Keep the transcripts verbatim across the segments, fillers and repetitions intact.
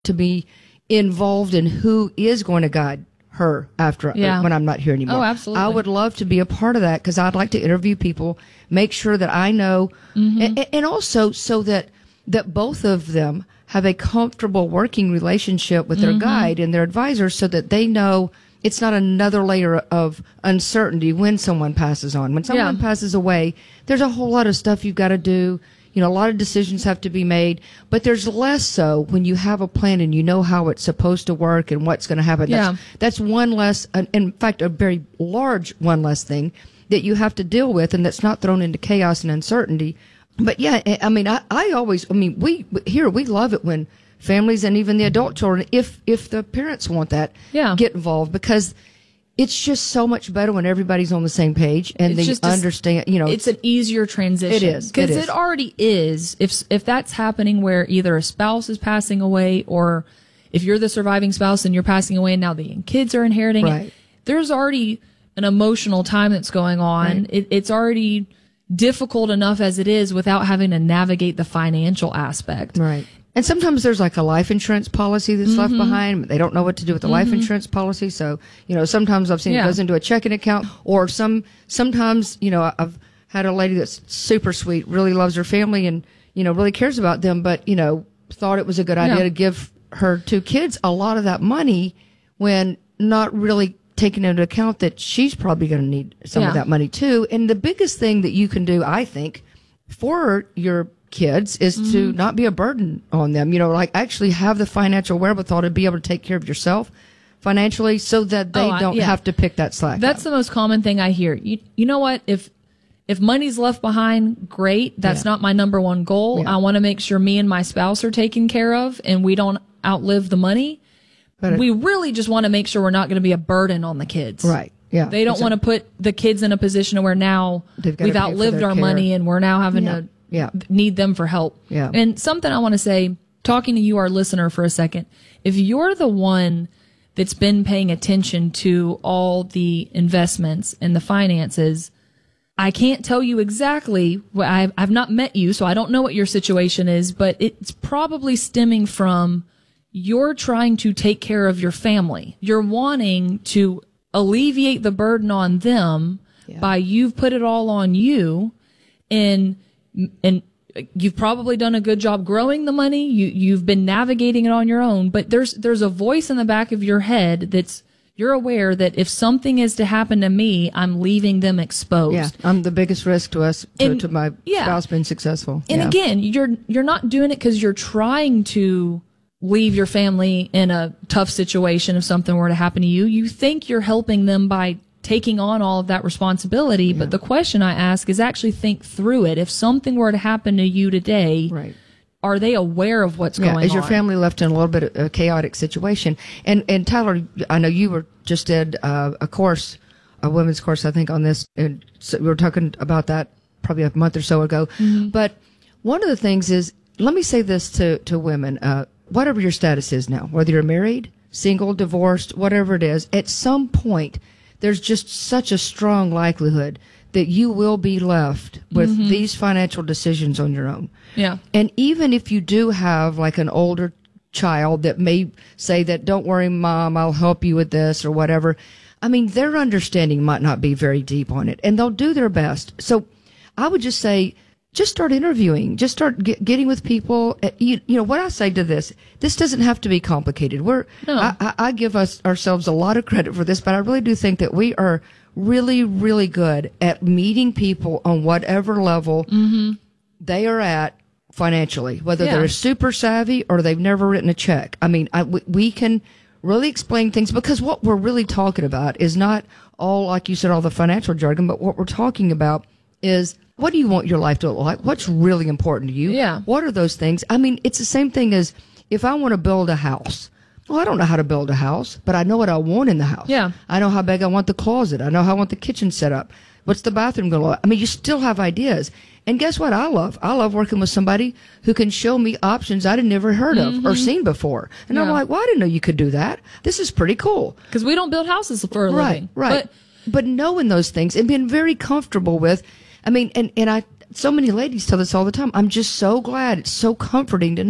to be involved in who is going to guide her after Yeah. when I'm not here anymore. Oh, absolutely. I would love to be a part of that because I'd like to interview people, make sure that I know, Mm-hmm. and, and also so that that both of them have a comfortable working relationship with their Mm-hmm. guide and their advisor, so that they know it's not another layer of uncertainty when someone passes on. When someone Yeah. passes away, there's a whole lot of stuff you've got to do. You know, a lot of decisions have to be made, but there's less so when you have a plan and you know how it's supposed to work and what's going to happen. Yeah. That's, that's one less, uh, in fact, a very large one less thing that you have to deal with, and that's not thrown into chaos and uncertainty. But yeah, I I mean, I, I always, I mean, we, here, we love it when families and even the adult children, if, if the parents want that, Yeah. get involved, because it's just so much better when everybody's on the same page and It's they just a s- understand, you know. It's an easier transition. It is, it Because is. it already is. If if that's happening where either a spouse is passing away, or if you're the surviving spouse and you're passing away and now the kids are inheriting Right. it, there's already an emotional time that's going on. Right. It, it's already difficult enough as it is without having to navigate the financial aspect. Right. And sometimes there's like a life insurance policy that's left Mm-hmm. behind. They don't know what to do with the life insurance policy. So, you know, sometimes I've seen Yeah. it goes into a checking account, or some, sometimes, you know, I've had a lady that's super sweet, really loves her family and, you know, really cares about them, but, you know, thought it was a good idea Yeah. to give her two kids a lot of that money when not really taking into account that she's probably going to need some Yeah. of that money too. And the biggest thing that you can do, I think, for your kids is Mm-hmm. to not be a burden on them. You know, like actually have the financial wherewithal to be able to take care of yourself financially so that they Oh, I- don't yeah. have to pick that slack That's up. the most common thing I hear. You, you know what? If if money's left behind, great. That's Yeah. not my number one goal. Yeah. I want to make sure me and my spouse are taken care of and we don't outlive the money. But it- We really just want to make sure we're not going to be a burden on the kids. Right. Yeah. They don't want to put the kids in a position where now They've gotta we've pay for outlived their our care. money and we're now having Yeah. to Yeah. need them for help. Yeah. And something I want to say, talking to you, our listener, for a second, if you're the one that's been paying attention to all the investments and the finances, I can't tell you exactly. What I've, I've not met you, so I don't know what your situation is, but it's probably stemming from you're trying to take care of your family. You're wanting to alleviate the burden on them Yeah. by you've put it all on you, and and you've probably done a good job growing the money. You you've been navigating it on your own, but there's there's a voice in the back of your head that's you're aware that if something is to happen to me, I'm leaving them exposed. Yeah. I'm the biggest risk to us, to, And- to my yeah. spouse being successful. And Yeah. again, you're you're not doing it because you're trying to leave your family in a tough situation if something were to happen to you. You think you're helping them by taking on all of that responsibility, but the question I ask is actually think through it. If something were to happen to you today, Right. are they aware of what's Yeah, going is your on? family left in a little bit of a chaotic situation? And and Tyler, I know you were just did uh, a course, a women's course, I think, on this, and so we were talking about that probably a month or so ago. Mm-hmm. But one of the things is, let me say this to to women: uh, whatever your status is now, whether you're married, single, divorced, whatever it is, at some point, there's just such a strong likelihood that you will be left with Mm-hmm. these financial decisions on your own. Yeah. And even if you do have like an older child that may say that, don't worry, mom, I'll help you with this or whatever. I mean, their understanding might not be very deep on it, and they'll do their best. So I would just say, just start interviewing, just start get, getting with people. Uh, You, you know, what I say to this, this doesn't have to be complicated. We're, No. I, I, I give us ourselves a lot of credit for this, but I really do think that we are really, really good at meeting people on whatever level they are at financially, whether Yeah. they're super savvy or they've never written a check. I mean, I, we, we can really explain things, because what we're really talking about is not all, like you said, all the financial jargon, but what we're talking about is, what do you want your life to look like? What's really important to you? Yeah. What are those things? I mean, it's the same thing as if I want to build a house. Well, I don't know how to build a house, but I know what I want in the house. Yeah. I know how big I want the closet. I know how I want the kitchen set up. What's the bathroom going to look like? I mean, you still have ideas. And guess what I love? I love working with somebody who can show me options I'd never heard of or seen before. And I'm Yeah. like, well, I didn't know you could do that. This is pretty cool. Because we don't build houses for a Right, living. right. But But knowing those things and being very comfortable with, I mean, and, and I, so many ladies tell this all the time. I'm just so glad. It's so comforting to know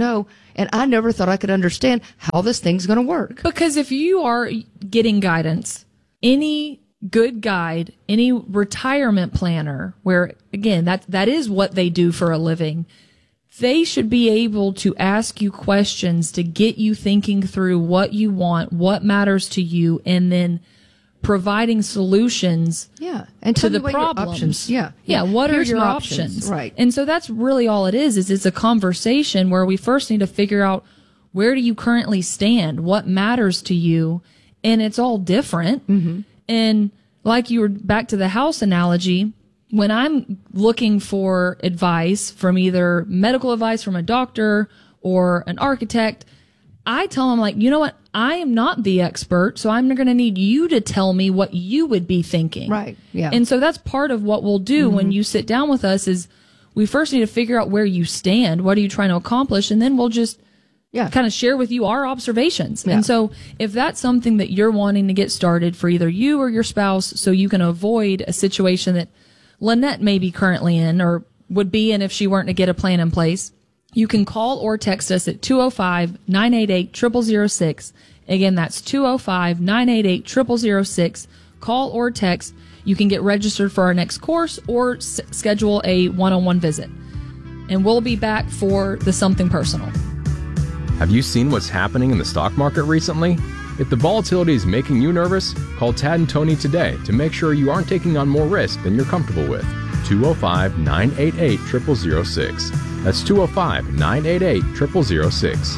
And I never thought I could understand how this thing's going to work. Because if you are getting guidance, any good guide, any retirement planner, where again, that, that is what they do for a living, they should be able to ask you questions to get you thinking through what you want, what matters to you, and then providing solutions yeah. and to the what your problems. Options. Yeah. Yeah. What Here's are your my options? Right. And so that's really all it is, is it's a conversation where we first need to figure out, where do you currently stand? What matters to you? And it's all different. Mm-hmm. And like you were back to the house analogy, when I'm looking for advice from either medical advice from a doctor or an architect, I tell them, like, you know what? I am not the expert, so I'm going to need you to tell me what you would be thinking. Right. Yeah. And so that's part of what we'll do Mm-hmm. when you sit down with us is we first need to figure out where you stand. What are you trying to accomplish? And then we'll just yeah. kind of share with you our observations. Yeah. And so if that's something that you're wanting to get started for either you or your spouse, so you can avoid a situation that Lynette may be currently in or would be in if she weren't to get a plan in place, you can call or text us at two oh five, nine eight eight, zero zero zero six. Again, that's two oh five, nine eight eight, zero zero zero six. Call or text. You can get registered for our next course or s- schedule a one-on-one visit. And we'll be back for the Something Personal. Have you seen what's happening in the stock market recently? If the volatility is making you nervous, call Tad and Tony today to make sure you aren't taking on more risk than you're comfortable with. two oh five, nine eight eight, zero zero zero six. That's two oh five, nine eight eight, zero zero zero six.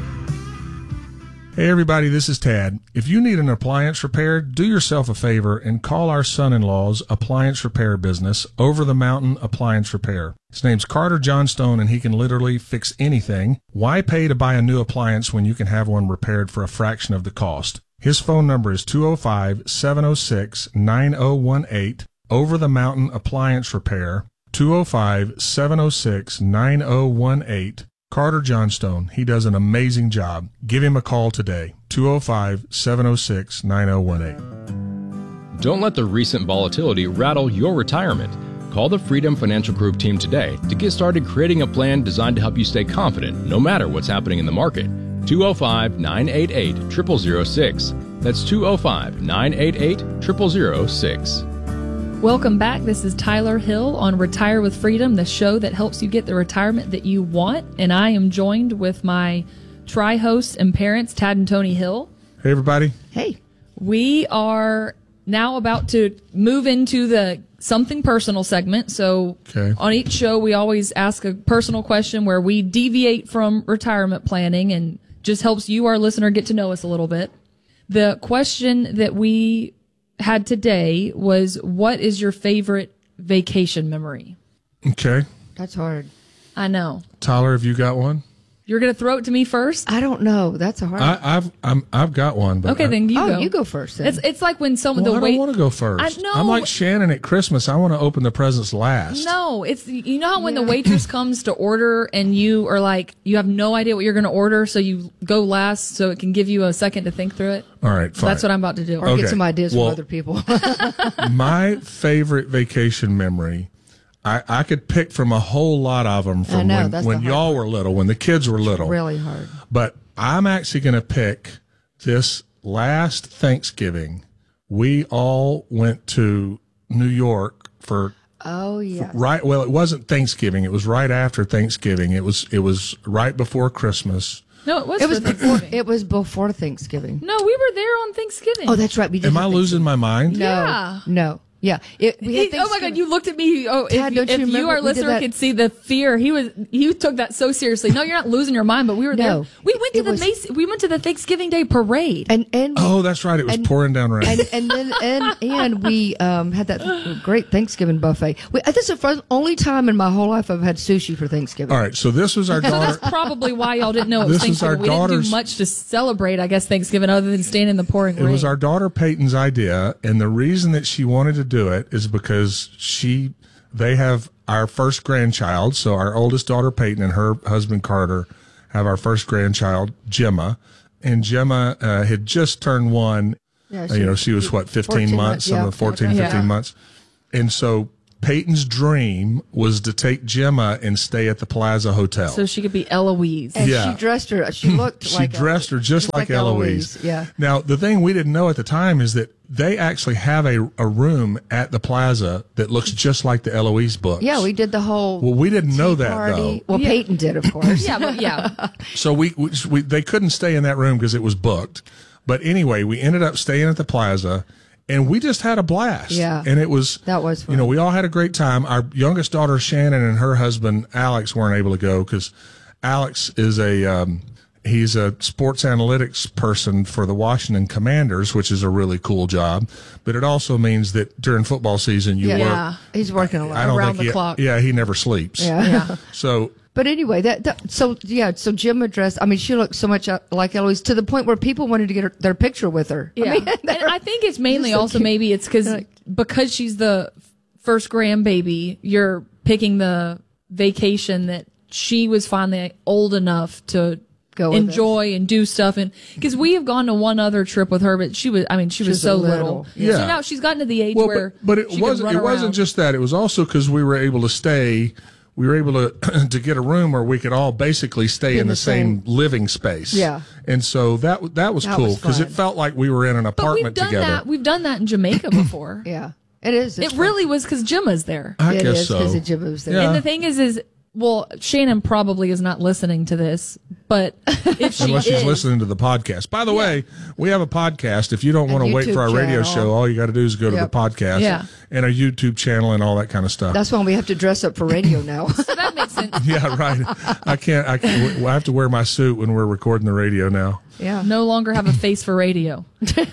Hey everybody, this is Tad. If you need an appliance repaired, do yourself a favor and call our son-in-law's appliance repair business, Over the Mountain Appliance Repair. His name's Carter Johnstone and he can literally fix anything. Why pay to buy a new appliance when you can have one repaired for a fraction of the cost? His phone number is two oh five, seven oh six, nine oh one eight, Over the Mountain Appliance Repair, two oh five, seven oh six, nine oh one eight. Carter Johnstone. He does an amazing job. Give him a call today. two oh five, seven oh six, nine oh one eight. Don't let the recent volatility rattle your retirement. Call the Freedom Financial Group team today to get started creating a plan designed to help you stay confident no matter what's happening in the market. two oh five, nine eight eight, zero zero zero six. That's two oh five, nine eight eight, zero zero zero six. Welcome back. This is Tyler Hill on Retire with Freedom, the show that helps you get the retirement that you want. And I am joined with my tri-hosts and parents, Tad and Tony Hill. Hey, everybody. Hey. We are now about to move into the Something Personal segment. So Okay. on each show, we always ask a personal question where we deviate from retirement planning and just helps you, our listener, get to know us a little bit. The question that we had today was, what is your favorite vacation memory? Okay. That's hard. I know. Tyler, have you got one? You're going to throw it to me first? I don't know. That's a hard I, I've I'm, I've got one. But Okay, I, then you oh, go. you go first then. It's it's like when someone well, the I wait. don't want to go first. I know. I'm like Shannon at Christmas. I want to open the presents last. No, it's you know how when Yeah. the waitress comes to order and you are like you have no idea what you're going to order, so you go last so it can give you a second to think through it. All right, fine. That's what I'm about to do. or Okay. get some ideas Well- from other people. My favorite vacation memory, I, I could pick from a whole lot of them from know, when, that's when the hard y'all were little, when the kids were little. really hard. But I'm actually going to pick this last Thanksgiving. We all went to New York for Oh, yeah. right. Well, it wasn't Thanksgiving. It was right after Thanksgiving. It was it was right before Christmas. No, it was It was for before, Thanksgiving. it was before Thanksgiving. No, we were there on Thanksgiving. Oh, that's right. We did Am have I losing my mind? No. Yeah. No. Yeah. It, we had He- oh my God! Thanksgiving. You looked at me. Oh, if, Tad, don't you if you, remember our we did listener, that- could see the fear, he was. You took that so seriously. No, you're not losing your mind. But we were No. there. We went to It the was- Macy, we went to the Thanksgiving Day parade. And, and, we- Oh, that's right. It was And- pouring down rain. and, and then, and, and we, um, had that great Thanksgiving buffet. We, this is the first, only time in my whole life I've had sushi for Thanksgiving. All right. So this was our So daughter. that's probably why y'all didn't know it was This is our Thanksgiving. We didn't do daughter's- much to celebrate, I guess, Thanksgiving other than staying in the pouring It rain. was our daughter Peyton's idea, and the reason that she wanted to do it is because she, they have our first grandchild. So our oldest daughter Peyton and her husband Carter have our first grandchild Gemma, and Gemma uh, had just turned one. Yeah, Uh, you know, she was what, fifteen fourteen months, months, some yeah. of the fourteen, Yeah. fifteen months. And so Peyton's dream was to take Gemma and stay at the Plaza Hotel. So she could be Eloise. And Yeah. she dressed her. She looked she like dressed her just, like, Eloise. Yeah. Now, the thing we didn't know at the time is that they actually have a, a room at the Plaza that looks just like the Eloise books. Yeah, we did the whole. Well, we didn't know tea that, party. though. Well, Yeah. Peyton did, of course. Yeah, but yeah. So we, we, we they couldn't stay in that room because it was booked. But anyway, we ended up staying at the Plaza, and we just had a blast. Yeah. And it was, That was fun. you know, we all had a great time. Our youngest daughter, Shannon, and her husband, Alex, weren't able to go because Alex is a, um, he's a sports analytics person for the Washington Commanders, which is a really cool job. But it also means that during football season, you Yeah. work. Yeah. He's working a lot. I don't Around think the he, clock. Yeah, he never sleeps. Yeah. Yeah. So But anyway, that, that so yeah, so Jim addressed. I mean, she looked so much like Eloise to the point where people wanted to get her, their picture with her. Yeah. I mean, and I think it's mainly just so also cute. maybe it's because Like- because she's the first grandbaby, you're picking the vacation that she was finally old enough to Go with enjoy and do stuff. And because we have gone to one other trip with her, but she was, I mean, she was was so a little. little. Yeah. So now she's gotten to the age Well, where, but, but it she can wasn't. run It wasn't around. just that. It was also because we were able to stay. We were able to to get a room where we could all basically stay in, In the, the same, same- living space. Yeah. and so that that was That cool was because it fun. felt like we were in an But we've apartment done together. that. We've done that in Jamaica before. Yeah, it is. It's It really was because Gemma's there. I It guess is so. because of Jim was there. Yeah. And the thing is, is well, Shannon probably is not listening to this, but if she Unless is, she's listening to the podcast. By the way, we have a podcast. If you don't want to wait YouTube for our radio channel. show, all you got to do is go to Yep. the podcast Yeah. and a YouTube channel and all that kind of stuff. That's why we have to dress up for radio now. so that makes sense. yeah, right. I can't. I, can't, I have to wear my suit when we're recording the radio now. yeah. No longer have a face for radio.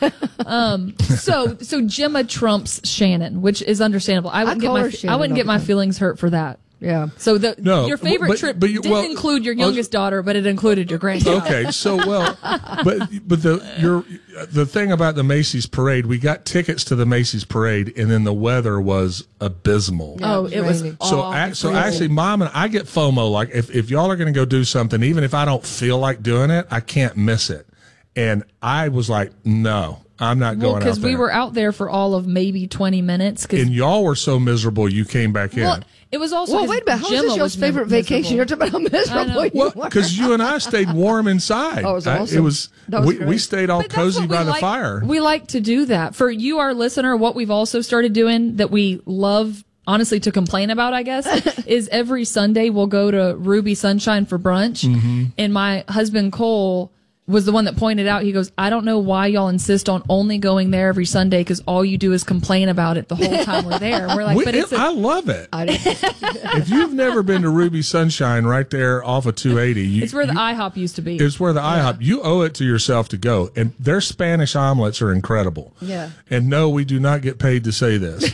um, so so Gemma trumps Shannon, which is understandable. I wouldn't get call my her I Shannon wouldn't all get the my time. feelings hurt for that. Yeah. So the No, your favorite but- trip but you- didn't well, include your I was- youngest daughter, but it included your granddaughter. Okay, so well, but but the your the thing about the Macy's parade, we got tickets to the Macy's parade, and then the weather was abysmal. Oh, it it was was raining. So, awful. ac- so actually, Mom and I get FOMO. Like, if, if y'all are going to go do something, even if I don't feel like doing it, I can't miss it. And I was like, no, I'm not well, going out because there. we were out there for all of maybe twenty minutes. Cause, and y'all were so miserable, you came back in. well, it was also Well, 'cause wait a minute. How Gemma is this your was favorite miserable. vacation? You're talking about how miserable know. you Well, were. because you and I stayed warm inside. Oh, it was I- awesome. It was, That was we, we great. stayed all But that's cozy what we by the like- fire. We like to do that. For you, our listener, what we've also started doing that we love, honestly, to complain about, I guess, is every Sunday we'll go to Ruby Sunshine for brunch. Mm-hmm. And my husband, Cole, was the one that pointed out, he goes, I don't know why y'all insist on only going there every Sunday because all you do is complain about it the whole time we're there. We're like, We- but it's it- I a, love it. I didn't. If you've never been to Ruby Sunshine right there off of two eighty, you, it's where the you- IHOP used to be. it's where the IHOP. You owe it to yourself to go. And their Spanish omelets are incredible. Yeah. And no, we do not get paid to say this.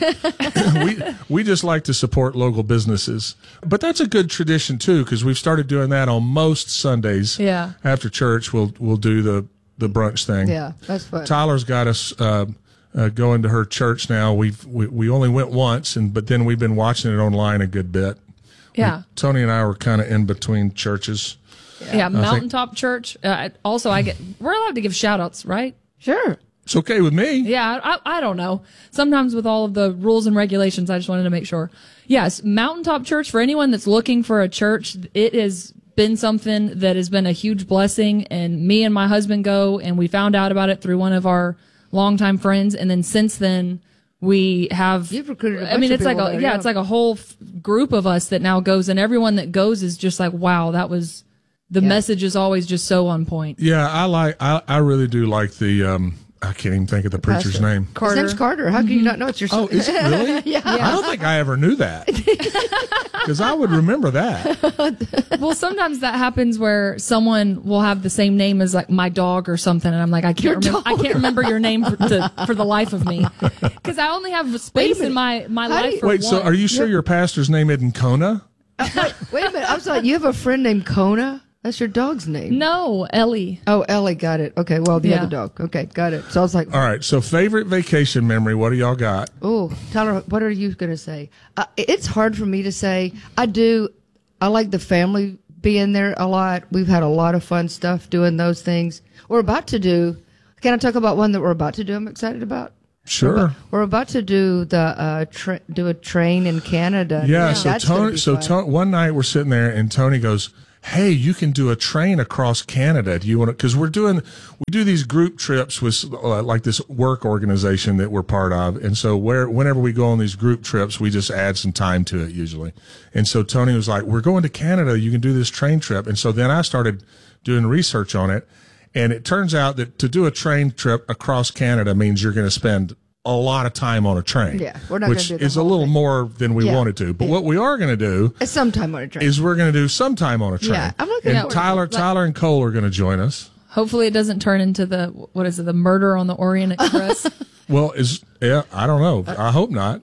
we we just like to support local businesses. But that's a good tradition too, because we've started doing that on most Sundays. Yeah. After church, we'll we'll do the the brunch thing. Yeah, that's fun. Tyler's got us uh, uh, going to her church now. We've we, we only went once, and but then we've been watching it online a good bit. yeah. Tony and I were kind of in between churches. Yeah. Mountaintop Church. Uh, also, I get, we're allowed to give shout outs, right? Sure. It's okay with me. Yeah, I, I don't know. Sometimes with all of the rules and regulations, I just wanted to make sure. Yes, Mountaintop Church, for anyone that's looking for a church, it has been something that has been a huge blessing. And me and my husband go, and we found out about it through one of our longtime friends. And then since then, we have. You've recruited a I mean, bunch of it's like people a there, yeah, yeah. it's like a whole f- group of us that now goes, and everyone that goes is just like, wow, that was. The Yeah. message is always just so on point. Yeah, I like. I, I really do like the. Um, I can't even think of the preacher's Pastor. name. His name's Carter. How can you not know it's your Oh, is it really? Yeah. I don't think I ever knew that. Because I would remember that. Well, sometimes that happens where someone will have the same name as like my dog or something, and I'm like, I Your can't remember. I dog. can't remember your name for, to, for the life of me, because I only have space in my my How do life. you- for Wait, so one. are you sure your pastor's name isn't Kona? Wait, wait a minute. I was like, you have a friend named Kona? That's your dog's name. No, Ellie. Oh, Ellie, got it. Okay, well, the Yeah. other dog. Okay, got it. So I was like, All right. So favorite vacation memory. What do y'all got? oh, Tyler, what are you going to say? Uh, it's hard for me to say. I do. I like the family being there a lot. We've had a lot of fun stuff doing those things. We're about to do. Can I talk about one that we're about to do? I'm excited about. Sure. We're about, we're about to do the uh, tra- do a train in Canada. Yeah. So That's gonna Tony, be so fun. Tony, one night we're sitting there and Tony goes, "Hey, you can do a train across Canada. Do you want to?" Because we're doing, we do these group trips with uh, like this work organization that we're part of, and so where whenever we go on these group trips, we just add some time to it usually. And so Tony was like, "We're going to Canada. You can do this train trip." And so then I started doing research on it, and it turns out that to do a train trip across Canada means you're going to spend a lot of time on a train. Yeah, we're not which gonna do the is a whole little thing. more than we Yeah. wanted to. But Yeah. what we are going to do It's sometime on a train. is we're going to do some time on a train. Yeah, I'm looking and forward to Tyler, it. Tyler and Cole are going to join us. Hopefully, it doesn't turn into the what is it, the Murder on the Orient Express. Well, is yeah, I don't know. Uh, I hope not.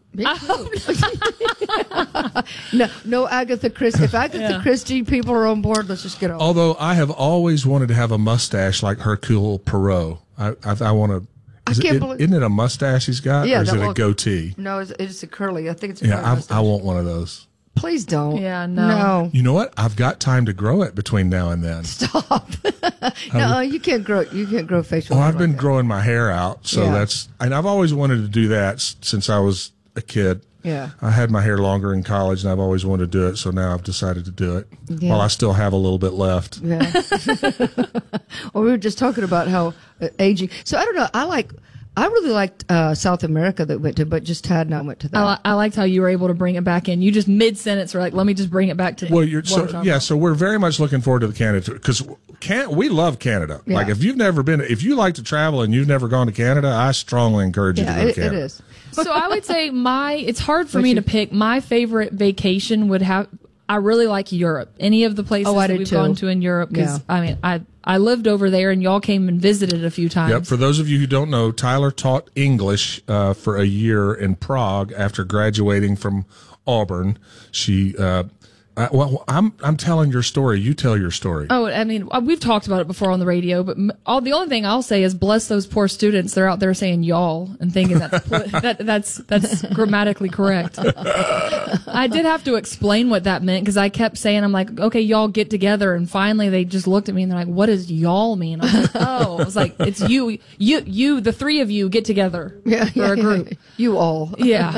no, no Agatha Christie. If Agatha Yeah. Christie people are on board, let's just get on. Although I have always wanted to have a mustache like Hercule Poirot. I I, I want to. I can't it, believe- Isn't it a mustache he's got, Yeah, or is that it a look- goatee? No, it's, it's a curly. I think it's a Yeah, curly I, mustache. I want one of those. Please don't. Yeah, no. No. You know what? I've got time to grow it between now and then. No, you can't grow. You can't grow facial. Well, hair I've been like that. growing my hair out, so Yeah. that's, and I've always wanted to do that s- since I was a kid. Yeah. I had my hair longer in college, and I've always wanted to do it, so now I've decided to do it Yeah. while I still have a little bit left. Yeah. Well, we were just talking about how uh, aging. So I don't know. I like. I really liked uh, South America that we went to, but just Tad and I went to that. I, li- I liked how you were able to bring it back in. You just mid sentence were like, "Let me just bring it back to." Well, you're what we're so talking yeah. about. So we're very much looking forward to the Canada because can we love Canada. Yeah. Like if you've never been, if you like to travel and you've never gone to Canada, I strongly encourage you yeah, to go to it, it Canada. is. So I would say my it's hard for What's me your- to pick. My favorite vacation would have. I really like Europe. Any of the places Oh, I that do we've too. gone to in Europe. Because Yeah. I mean, I I lived over there, and y'all came and visited a few times. Yep. For those of you who don't know, Tyler taught English uh, for a year in Prague after graduating from Auburn. She, uh, I, well, I'm I'm telling your story. You tell your story. Oh, I mean, uh, we've talked about it before on the radio, but m- all the only thing I'll say is bless those poor students. They're out there saying y'all and thinking that's poli- that, that's that's grammatically correct. I did have to explain what that meant because I kept saying, I'm like, okay, y'all get together, and finally they just looked at me and they're like, what does y'all mean? I was like, oh, I was like, it's you, you, you, the three of you get together Yeah, for yeah, a group. yeah. You all. Yeah.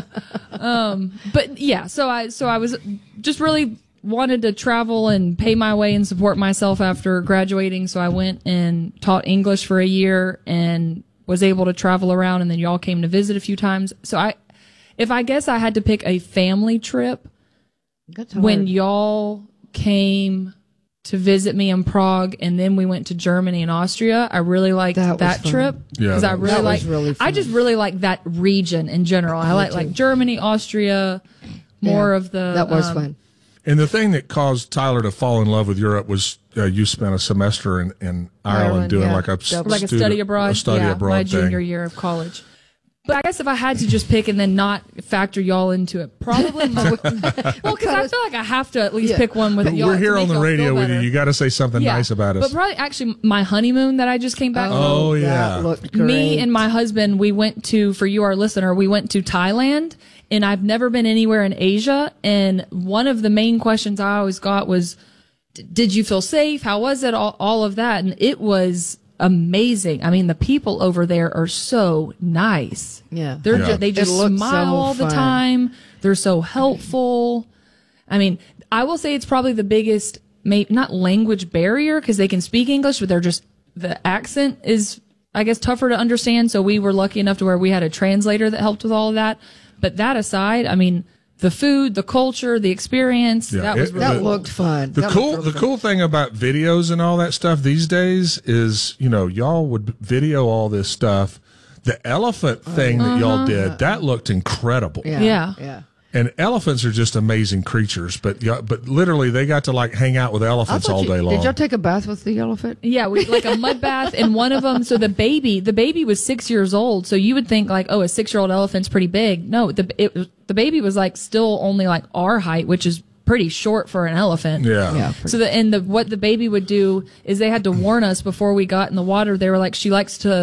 Um, but yeah, so I, so I was just really wanted to travel and pay my way and support myself after graduating. So I went and taught English for a year and was able to travel around, and then y'all came to visit a few times. So I, if I guess I had to pick a family trip That's when hard. y'all came to visit me in Prague, and then we went to Germany and Austria. I really liked That that, was fun. trip Yeah, because I that was- really That like. was really I fun. just really like that region in general. I like too. like Germany, Austria, more Yeah, of the. That was um, fun. And the thing that caused Tyler to fall in love with Europe was uh, you spent a semester in, in Ireland, Ireland, doing yeah. like a, That was- Like a student- study abroad. a study yeah, abroad my thing. junior year of college. But I guess if I had to just pick and then not factor y'all into it, probably my, well, because I feel like I have to at least Yeah. pick one with But y'all. we're to here make on the y'all feel radio with you. better. You got to say something Yeah. nice about us. But probably actually my honeymoon that I just came back from. Oh, yeah. That looked great. Me and my husband, we went to, for you, our listener, we went to Thailand, and I've never been anywhere in Asia. And one of the main questions I always got was, "D- did you feel safe? How was it? All, all of that. And it was amazing. I mean, the people over there are so nice. Yeah. They're Yeah. Just, they It just looked smile so all the fun. time. They're so helpful. I mean, I will say it's probably the biggest, may, not language barrier because they can speak English, but they're just, the accent is, I guess, tougher to understand. So we were lucky enough to where we had a translator that helped with all of that. But that aside, I mean, the food, the culture, the experience, Yeah, that was it- really That the- looked fun. The That cool, looked really the cool thing about videos and all that stuff these days is, you know, y'all would video all this stuff. The elephant thing that y'all did, that looked incredible. Yeah. Yeah. Yeah. And elephants are just amazing creatures, but yeah, but literally they got to like hang out with I elephants thought all you- day long. Did y'all take a bath with the elephant? Yeah, we like a mud bath, and one of them. So the baby, the baby was six years old. So you would think like, oh, a six-year-old elephant's pretty big. No, the it, was- the baby was like still only like our height, which is pretty short for an elephant. yeah. Yeah. So the and the what the baby would do is they had to warn us before we got in the water. They were like, she likes to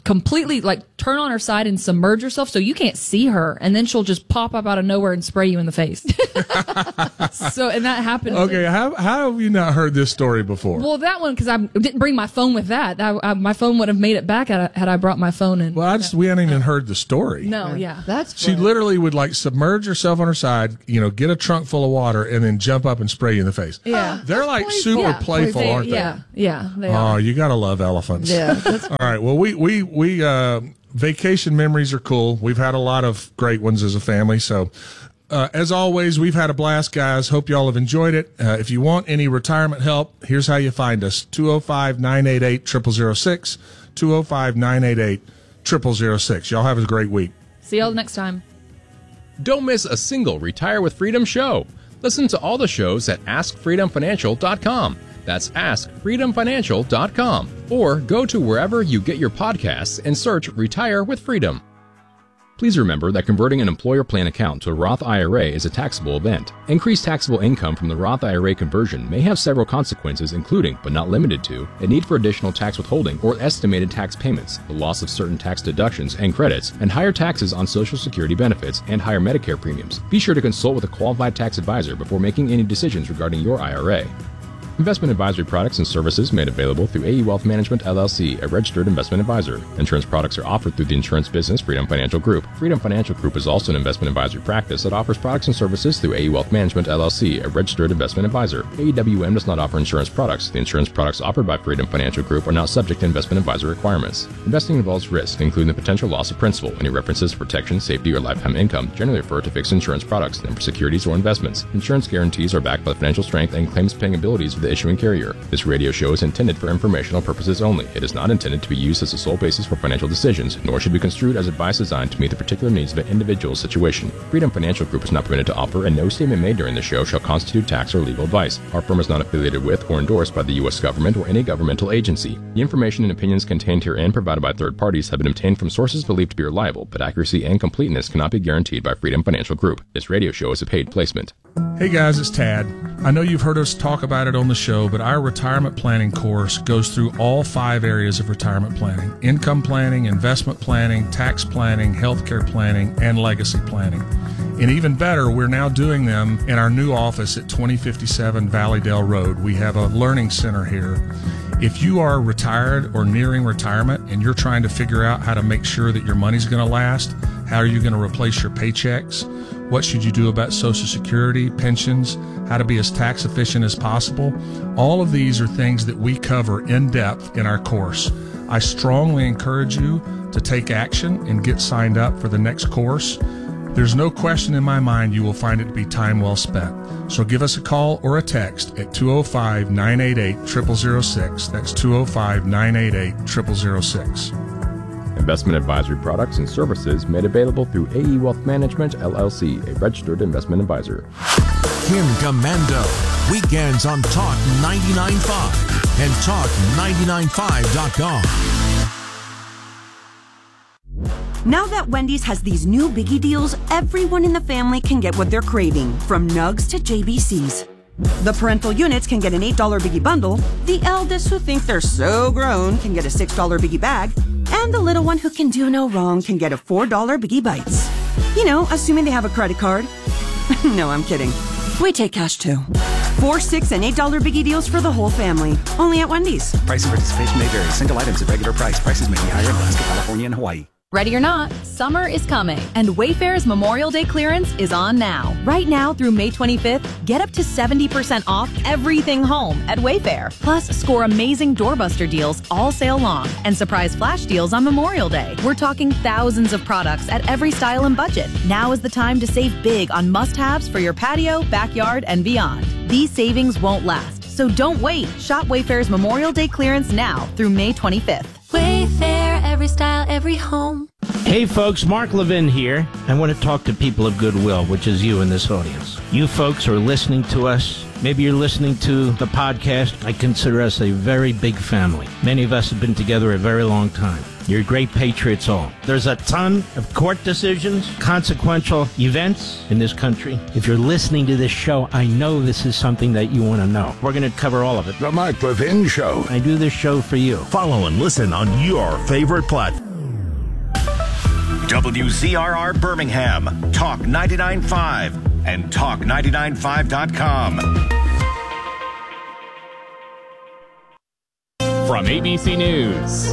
completely like turn on her side and submerge herself so you can't see her, and then she'll just pop up out of nowhere and spray you in the face. So, and that happened. Okay, how how have you not heard this story before? Well, that one, because I didn't bring my phone with that. I, I, my phone would have made it back had I, had I brought my phone in. Well, I just, we hadn't even heard the story. No, yeah. That's She funny. literally would like submerge herself on her side, you know, get a trunk full of water, and then jump up and spray you in the face. Yeah. They're like playful. super Yeah, playful, They- aren't they? yeah, yeah, they Oh, are. you gotta love elephants. Yeah, that's All right. Well, we we we uh, vacation memories are cool. We've had a lot of great ones as a family. So, uh, as always, we've had a blast, guys. Hope y'all have enjoyed it. Uh, if you want any retirement help, here's how you find us: two oh five, nine eight eight, zero zero zero six, two oh five, nine eight eight, zero zero zero six. Y'all have a great week. See y'all next time. Don't miss a single Retire with Freedom show. Listen to all the shows at ask freedom financial dot com. That's ask freedom financial dot com. Or go to wherever you get your podcasts and search Retire with Freedom. Please remember that converting an employer plan account to a Roth I R A is a taxable event. Increased taxable income from the Roth I R A conversion may have several consequences, including, but not limited to, a need for additional tax withholding or estimated tax payments, the loss of certain tax deductions and credits, and higher taxes on Social Security benefits and higher Medicare premiums. Be sure to consult with a qualified tax advisor before making any decisions regarding your I R A. Investment advisory products and services made available through A E Wealth Management, L L C, a registered investment advisor. Insurance products are offered through the insurance business Freedom Financial Group. Freedom Financial Group is also an investment advisory practice that offers products and services through A E Wealth Management, L L C, a registered investment advisor. A E W M does not offer insurance products. The insurance products offered by Freedom Financial Group are not subject to investment advisor requirements. Investing involves risk, including the potential loss of principal. Any references to protection, safety, or lifetime income generally refer to fixed insurance products and for securities or investments. Insurance guarantees are backed by the financial strength and claims-paying abilities of the issuing carrier. This radio show is intended for informational purposes only. It is not intended to be used as the sole basis for financial decisions, nor should be construed as advice designed to meet the particular needs of an individual's situation. Freedom Financial Group is not permitted to offer, and no statement made during the show shall constitute tax or legal advice. Our firm is not affiliated with or endorsed by the U S government or any governmental agency. The information and opinions contained herein provided by third parties have been obtained from sources believed to be reliable, but accuracy and completeness cannot be guaranteed by Freedom Financial Group. This radio show is a paid placement. Hey guys, it's Tad. I know you've heard us talk about it on the show, but our retirement planning course goes through all five areas of retirement planning: income planning, investment planning, tax planning, healthcare planning, and legacy planning. And even better, we're now doing them in our new office at twenty fifty-seven Valleydale Road. We have a learning center here. If you are retired or nearing retirement and you're trying to figure out how to make sure that your money's going to last, how are you going to replace your paychecks, what should you do about Social Security, pensions, how to be as tax efficient as possible, all of these are things that we cover in depth in our course. I strongly encourage you to take action and get signed up for the next course. There's no question in my mind you will find it to be time well spent. So give us a call or a text at two oh five, nine eight eight, zero zero zero six. That's two oh five, nine eight eight, zero zero zero six. Investment advisory products and services made available through A E Wealth Management, L L C, a registered investment advisor. Kim Commando, weekends on Talk ninety-nine point five and talk ninety-nine five dot com. Now that Wendy's has these new biggie deals, everyone in the family can get what they're craving, from nugs to J B Cs. The parental units can get an eight dollar biggie bundle, the eldest who think they're so grown can get a six dollar biggie bag, and the little one who can do no wrong can get a four dollar biggie bites. You know, assuming they have a credit card. No, I'm kidding. We take cash too. Four, six, and eight dollar biggie deals for the whole family. Only at Wendy's. Price and participation may vary. Single items at regular price. Prices may be higher in Alaska, California, and Hawaii. Ready or not, summer is coming, and Wayfair's Memorial Day clearance is on now. Right now through May twenty-fifth, get up to seventy percent off everything home at Wayfair. Plus, score amazing doorbuster deals all sale long and surprise flash deals on Memorial Day. We're talking thousands of products at every style and budget. Now is the time to save big on must-haves for your patio, backyard, and beyond. These savings won't last, so don't wait. Shop Wayfair's Memorial Day clearance now through May twenty-fifth. Wayfair, every style, every home. Hey folks, Mark Levin here. I want to talk to people of goodwill, which is you in this audience. You folks are listening to us. Maybe you're listening to the podcast. I consider us a very big family. Many of us have been together a very long time. You're great patriots all. There's a ton of court decisions, consequential events in this country. If you're listening to this show, I know this is something that you want to know. We're going to cover all of it. The Mark Levin Show. I do this show for you. Follow and listen on your favorite platform. W Z R R Birmingham, Talk ninety-nine point five, and talk ninety-nine five dot com. From A B C News,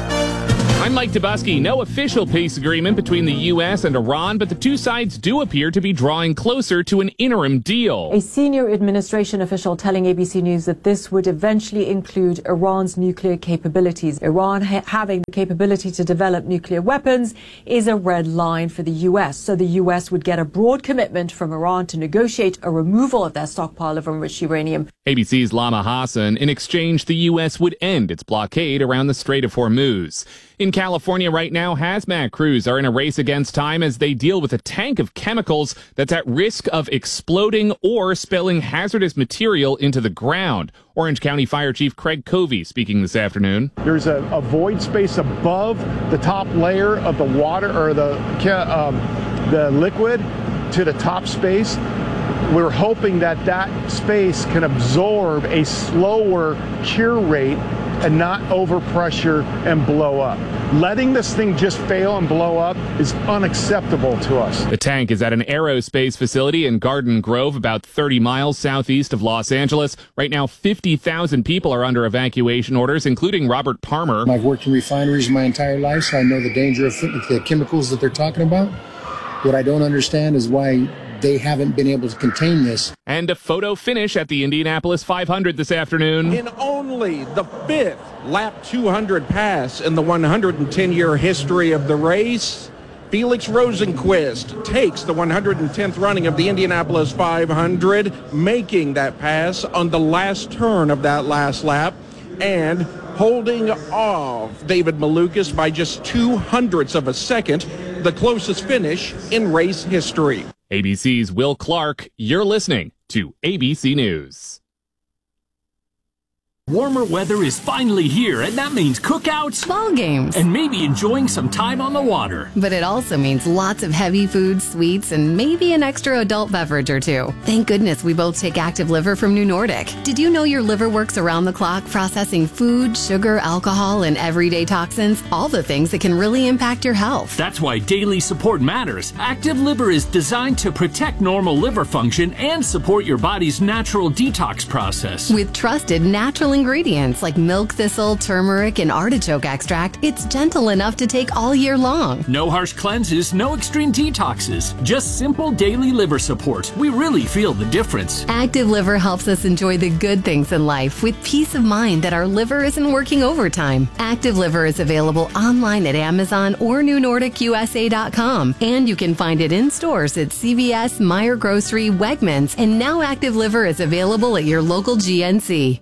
I'm Mike Dubusky. No official peace agreement between the U S and Iran, but the two sides do appear to be drawing closer to an interim deal. A senior administration official telling A B C News that this would eventually include Iran's nuclear capabilities. Iran ha- having the capability to develop nuclear weapons is a red line for the U S. So the U S would get a broad commitment from Iran to negotiate a removal of their stockpile of enriched uranium. A B C's Lama Hassan. In exchange, the U S would end its blockade around the Strait of Hormuz. In California right now, hazmat crews are in a race against time as they deal with a tank of chemicals that's at risk of exploding or spilling hazardous material into the ground. Orange County Fire Chief Craig Covey speaking this afternoon. There's a, a void space above the top layer of the water or the um, the liquid to the top space. We're hoping that that space can absorb a slower cure rate and not overpressure and blow up. Letting this thing just fail and blow up is unacceptable to us. The tank is at an aerospace facility in Garden Grove, about thirty miles southeast of Los Angeles. Right now, fifty thousand people are under evacuation orders, including Robert Palmer. I've worked in refineries my entire life, so I know the danger of the chemicals that they're talking about. What I don't understand is why they haven't been able to contain this. And a photo finish at the Indianapolis five hundred this afternoon. In only the fifth lap two hundred pass in the one hundred ten year history of the race, Felix Rosenquist takes the one hundred tenth running of the Indianapolis five hundred, making that pass on the last turn of that last lap and holding off David Malukas by just two hundredths of a second, the closest finish in race history. A B C's Will Clark, you're listening to A B C News. Warmer weather is finally here, and that means cookouts, ball games, and maybe enjoying some time on the water. But it also means lots of heavy foods, sweets, and maybe an extra adult beverage or two. Thank goodness we both take Active Liver from New Nordic. Did you know your liver works around the clock processing food, sugar, alcohol, and everyday toxins? All the things that can really impact your health. That's why daily support matters. Active Liver is designed to protect normal liver function and support your body's natural detox process. With trusted natural ingredients like milk thistle, turmeric, and artichoke extract, it's gentle enough to take all year long. No harsh cleanses, no extreme detoxes, just simple daily liver support. We really feel the difference. Active Liver helps us enjoy the good things in life with peace of mind that our liver isn't working overtime. Active Liver is available online at Amazon or New Nordic U S A dot com, and you can find it in stores at C V S, Meijer Grocery, Wegmans, and now Active Liver is available at your local G N C.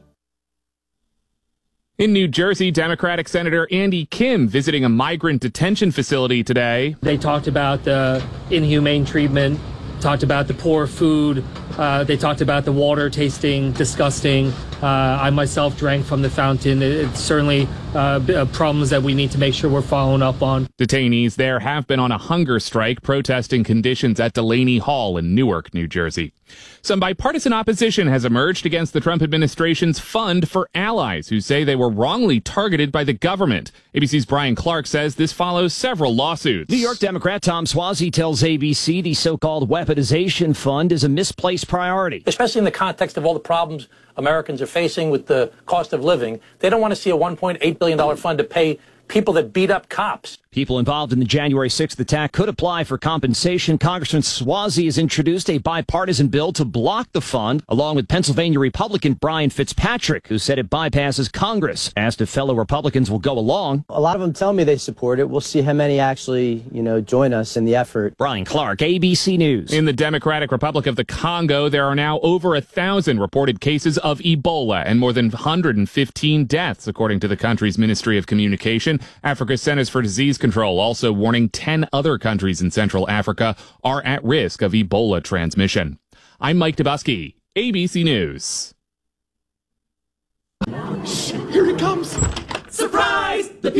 In New Jersey, Democratic Senator Andy Kim visiting a migrant detention facility today. They talked about the inhumane treatment, talked about the poor food, uh, they talked about the water tasting disgusting. Uh, I myself drank from the fountain. It's certainly uh, problems that we need to make sure we're following up on. Detainees there have been on a hunger strike protesting conditions at Delaney Hall in Newark, New Jersey. Some bipartisan opposition has emerged against the Trump administration's Fund for Allies, who say they were wrongly targeted by the government. A B C's Brian Clark says this follows several lawsuits. New York Democrat Tom Suozzi tells A B C the so-called weaponization fund is a misplaced priority. Especially in the context of all the problems Americans are facing with the cost of living. They don't want to see a one point eight billion dollars fund to pay people that beat up cops. People involved in the January sixth attack could apply for compensation. Congressman Suozzi has introduced a bipartisan bill to block the fund, along with Pennsylvania Republican Brian Fitzpatrick, who said it bypasses Congress. Asked if fellow Republicans will go along. A lot of them tell me they support it. We'll see how many actually, you know, join us in the effort. Brian Clark, A B C News. In the Democratic Republic of the Congo, there are now over a thousand reported cases of Ebola and more than one hundred fifteen deaths, according to the country's Ministry of Communication. Africa's Centers for Disease Control also warning ten other countries in Central Africa are at risk of Ebola transmission. I'm Mike Dubusky, A B C News. Shh, here it comes. Surprise! The people above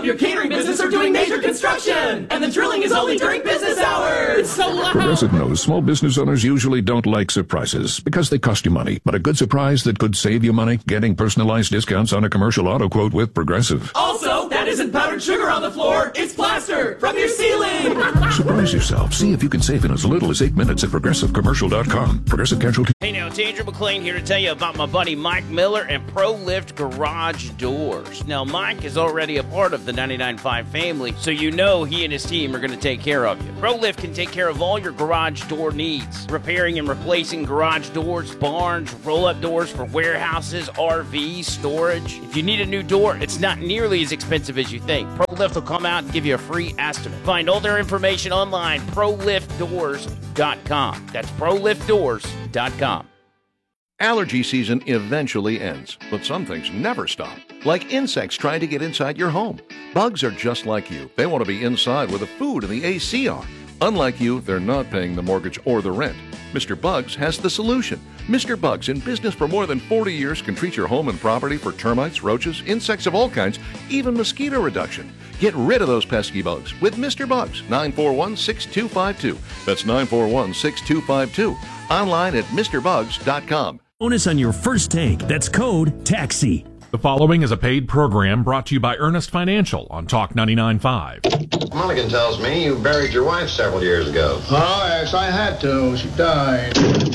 your catering business are doing major construction, and the drilling is only during business hours. It's so loud. Progressive knows small business owners usually don't like surprises because they cost you money. But a good surprise that could save you money? Getting personalized discounts on a commercial auto quote with Progressive. Also, that isn't powdered sugar on the floor. It's plaster from your ceiling. Surprise yourself. See if you can save in as little as eight minutes at progressive commercial dot com. Progressive Casualty. Hey now, it's Andrew McLean here to tell you about my buddy Mike Miller and ProLift Garage Doors. Now, Mike is already a part of the ninety-nine point five family, so you know he and his team are going to take care of you. ProLift can take care of all your garage door needs, repairing and replacing garage doors, barns, roll-up doors for warehouses, R Vs, storage. If you need a new door, it's not nearly as expensive as you think. ProLift will come out and give you a free estimate. Find all their information online, pro lift doors dot com. That's pro lift doors dot com. Allergy season eventually ends, but some things never stop. Like insects trying to get inside your home. Bugs are just like you. They want to be inside where the food and the A C are. Unlike you, they're not paying the mortgage or the rent. Mister Bugs has the solution. Mister Bugs, in business for more than forty years, can treat your home and property for termites, roaches, insects of all kinds, even mosquito reduction. Get rid of those pesky bugs with Mister Bugs. nine four one, six two five two. That's nine four one, six two five two. Online at Mr Bugs dot com. Bonus on your first tank. That's code TAXI. The following is a paid program brought to you by Earnest Financial on Talk ninety-nine point five. Mulligan tells me you buried your wife several years ago. Oh, yes, I had to. She died.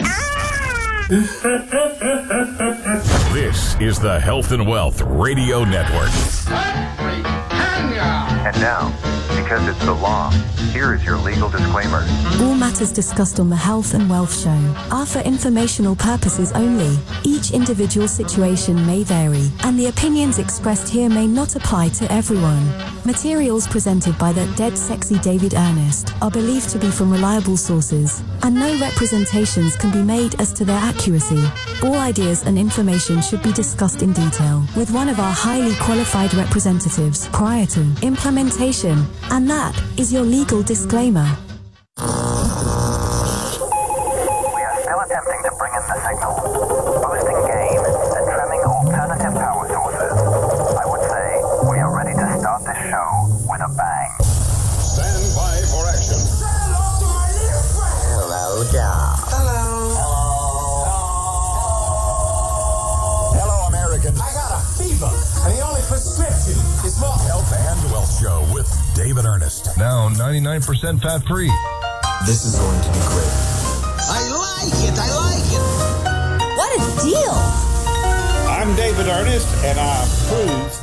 This is the Health and Wealth Radio Network. And now, because it's the law, here is your legal disclaimer. All matters discussed on the Health and Wealth Show are for informational purposes only. Each individual situation may vary, and the opinions expressed here may not apply to everyone. Materials presented by the Dead Sexy David Ernest are believed to be from reliable sources, and no representations can be made as to their accuracy. All ideas and information should be discussed in detail with one of our highly qualified representatives prior to implementation, and that is your legal disclaimer. We are still attempting to bring in the signal, boosting gain, and trimming alternative power sources. I would say we are ready to start this show with a bang. Stand by for action. Hello, Doc. Hello. Hello, Americans. I got a fever, and the only prescription is more Health and Wealth Show with David Ernest. Now ninety-nine percent fat free. This is going to be great. I like it. I like it. What a deal! I'm David Ernest, and I approve